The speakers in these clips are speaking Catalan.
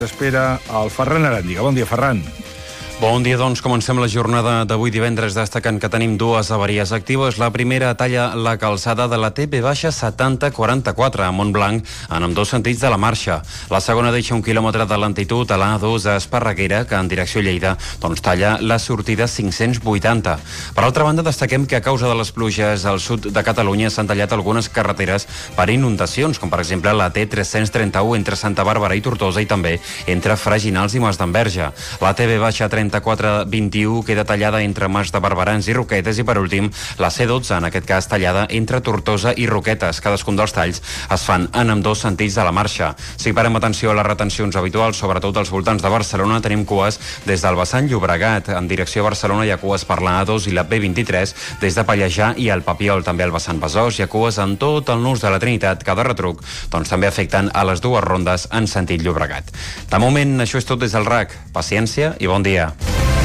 Espera el Ferran Aràndiga. Bon dia, Ferran. Bon dia, doncs comencem la jornada d'avui divendres destacant que tenim dues avaries actives. La primera talla la calçada de la TP-7044 a Montblanc en ambdós sentits de la marxa. La segona deixa 1 quilòmetre de lentitud a l'A2 a Esparreguera, que en direcció Lleida talla la sortida 580. Per altra banda, destaquem que a causa de les pluges al sud de Catalunya s'han tallat algunes carreteres per inundacions, com per exemple la T331 entre Santa Bàrbara i Tortosa i també entre Freginals i Mas d'Enverge. La TB-3421 queda tallada entre Mas de Barberans i Roquetes i, per últim, la C12, en aquest cas tallada entre Tortosa i Roquetes. Cadascun dels talls es fan en ambdós sentits de la marxa. Si parem atenció a les retencions habituals, sobretot als voltants de Barcelona, tenim cues des del vessant Llobregat. En direcció a Barcelona hi ha cues per la A2 i la B23 des de Pallejà i el Papiol. També al vessant Besòs hi ha cues en tot el nus de la Trinitat, que de retruc també afecten a les dues rondes en sentit Llobregat. De moment, això és tot des del RAC. Paciència i bon dia.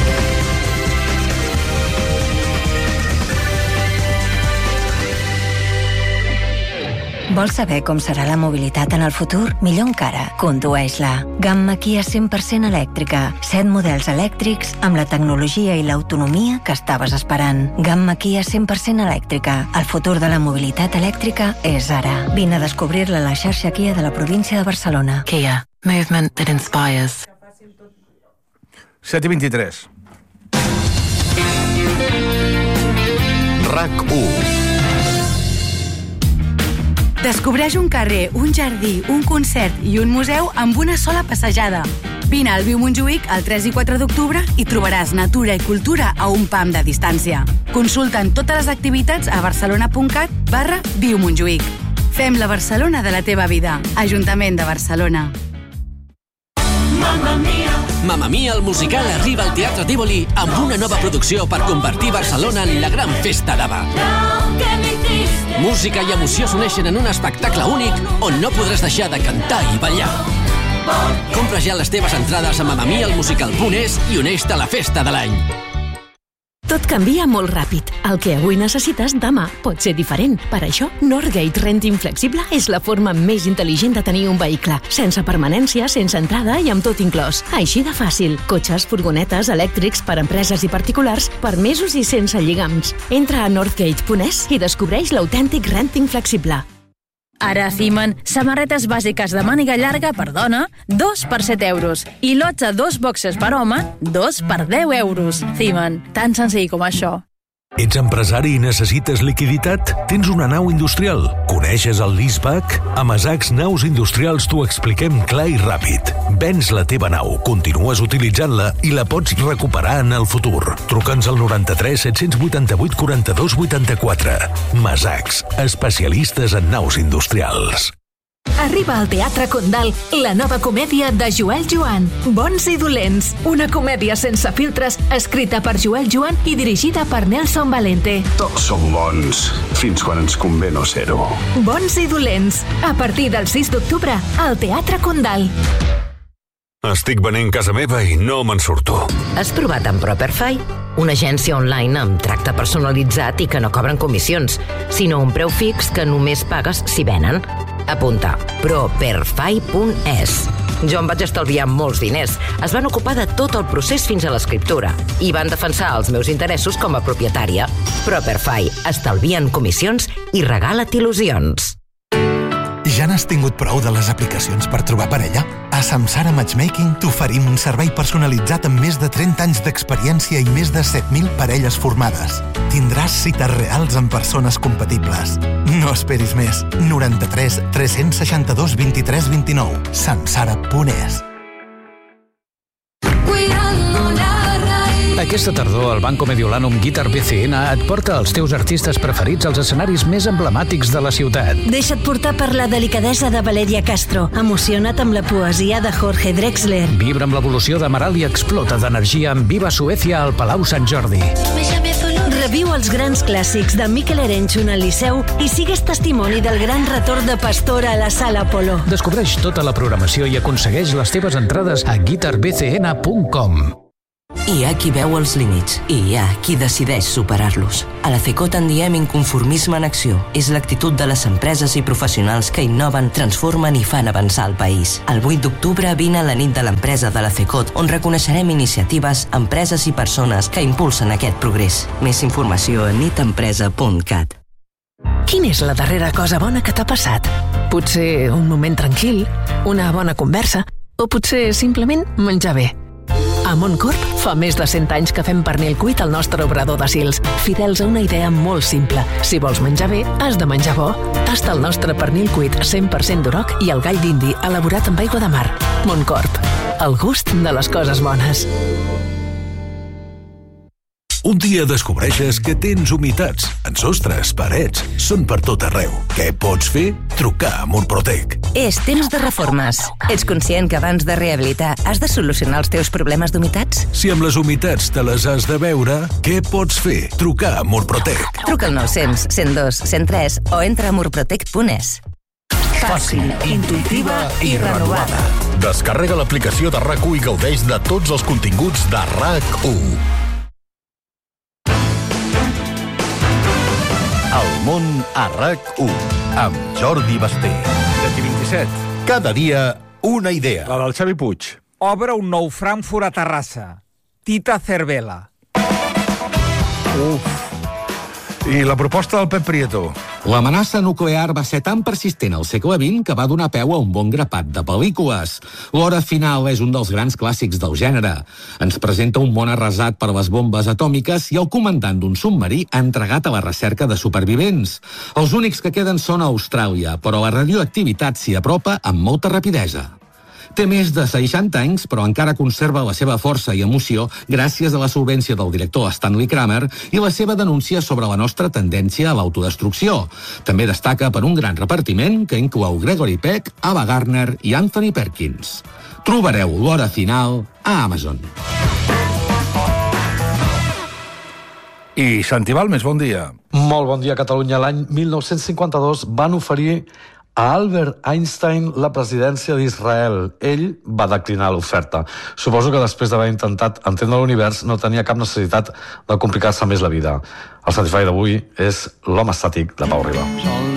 Vols saber com serà la mobilitat en el futur? Millor encara, condueix-la. Gamma Kia 100% elèctrica. 7 models elèctrics amb la tecnologia i l'autonomia que estaves esperant. Gamma Kia 100% elèctrica. El futur de la mobilitat elèctrica és ara. Vine a descobrir-la a la xarxa Kia de la província de Barcelona. Kia. Movement that inspires. 7:23. RAC1. Descobreix un carrer, un jardí, un concert i un museu amb una sola passejada. Vine al Viu Montjuïc el 3 i 4 d'octubre i trobaràs natura i cultura a un pam de distància. Consulta'n totes les activitats a barcelona.cat/Viu Montjuïc. Fem la Barcelona de la teva vida. Ajuntament de Barcelona. Mamma Mia, el musical arriba al Teatre Tívoli amb una nova producció per convertir Barcelona en la gran festa d'Ava. Música i emoció s'uneixen en un espectacle únic on no podràs deixar de cantar i ballar. Compra ja les teves entrades a mamamialmusical.es i uneix-te a la festa de l'any. Tot canvia molt ràpid. El que avui necessites, demà pot ser diferent. Per això, Northgate Renting Flexible és la forma més intel·ligent de tenir un vehicle. Sense permanència, sense entrada i amb tot inclòs. Així de fàcil. Cotxes, furgonetes, elèctrics per empreses i particulars, per mesos i sense lligams. Entra a northgate.es i descobreix l'autèntic renting flexible. Ara a Thiman, samarretes bàsiques de màniga llarga per dona, 2 per 7 euros. I lots a 2 boxes per home, 2 per 10 euros. Thiman, tan senzill com això. Ets empresari i necessites liquiditat? Tens una nau industrial? Coneixes el leaseback? A Masacs Naus Industrials t'ho expliquem clar i ràpid. Vens la teva nau, continues utilitzant-la i la pots recuperar en el futur. Truca'ns al 93 788 42 84. Masacs, especialistes en naus industrials. Arriba al Teatre Condal la nova comèdia de Joel Joan, Bons i dolents. Una comèdia sense filtres, escrita per Joel Joan i dirigida per Nelson Valente. Tots som bons, fins quan ens convé no ser-ho. Bons i dolents. A partir del 6 d'octubre, al Teatre Condal. Estic venent casa meva i no me'n surto. Has provat amb Properfy? Una agència online amb tracte personalitzat i que no cobren comissions, sinó un preu fix que només pagues si venen. Apunta, properfy.es. Jo em vaig estalviar molts diners. Es van ocupar de tot el procés fins a l'escriptura i van defensar els meus interessos com a propietària. Properfy. Estalvien comissions i regala't il·lusions. Ja n'has tingut prou de les aplicacions per trobar parella? A Samsara Matchmaking t'oferim un servei personalitzat amb més de 30 anys d'experiència i més de 7.000 parelles formades. Tindràs cites reals amb persones compatibles. No esperis més. 93 362 23 29. Samsara.es. Aquesta tardor, el Banco Mediolanum Guitar BCN et porta els teus artistes preferits als escenaris més emblemàtics de la ciutat. Deixa't portar per la delicadesa de Valeria Castro. Emociona't amb la poesia de Jorge Drexler. Vibra amb l'evolució d'Amaral i explota d'energia amb Viva Suècia al Palau Sant Jordi. Reviu els grans clàssics de Miquel Erenchun al Liceu i sigues testimoni del gran retorn de Pastora a la Sala Apolo. Descobreix tota la programació i aconsegueix les teves entrades a guitarbcn.com. Hi ha qui veu els límits i hi ha qui decideix superar-los. A la CECOT en diem inconformisme en acció. És l'actitud de les empreses i professionals que innoven, transformen i fan avançar el país. El 8 d'octubre vine a la nit de l'empresa de la CECOT, on reconeixerem iniciatives, empreses i persones que impulsen aquest progrés. Més informació a nitempresa.cat. Quina és la darrera cosa bona que t'ha passat? Potser un moment tranquil, una bona conversa, o potser simplement menjar bé. A Montcorp fa més de 100 anys que fem pernil cuit al nostre obrador de Sils, fidels a una idea molt simple. Si vols menjar bé, has de menjar bo. Tasta el nostre pernil cuit 100% d'uroc i el gall d'indi elaborat amb aigua de mar. Montcorp, el gust de les coses bones. Un dia descobreixes que tens humitats en sostres, parets, són per tot arreu. Què pots fer? Trucar a Murprotec. És temps de reformes. Ets conscient que abans de rehabilitar has de solucionar els teus problemes d'humitats? Si amb les humitats te les has de veure, què pots fer? Trucar a Murprotec. Truca al 900 102 103 o entra a murprotec.es. Fàcil, intuïtiva i renovada. Descarrega l'aplicació de RAC1 i gaudeix de tots els continguts de RAC1. El món a RAC1 amb Jordi Basté. 7:27. Cada dia una idea. La del Xavi Puig. Obre un nou Frankfurt a Terrassa. Tita Cervela. I la proposta del Pep Prieto. L'amenaça nuclear va ser tan persistent al segle XX que va donar peu a un bon grapat de pel·lícules. L'Hora final és un dels grans clàssics del gènere. Ens presenta un món arrasat per les bombes atòmiques i el comandant d'un submarí entregat a la recerca de supervivents. Els únics que queden són a Austràlia, però la radioactivitat s'hi apropa amb molta rapidesa. Té més de 60 anys, però encara conserva la seva força i emoció gràcies a la solvència del director Stanley Kramer i la seva denúncia sobre la nostra tendència a l'autodestrucció. També destaca per un gran repartiment que inclou Gregory Peck, Ava Gardner i Anthony Perkins. Trobareu l'Hora final a Amazon. I Santi Balmes, bon dia. Molt bon dia, Catalunya. L'any 1952 van oferir a Albert Einstein la presidència d'Israel. Ell va declinar l'oferta. Suposo que després d'haver intentat entendre l'univers no tenia cap necessitat de complicar-se més la vida. El Satisfy d'avui és l'home estàtic de Pau Riba.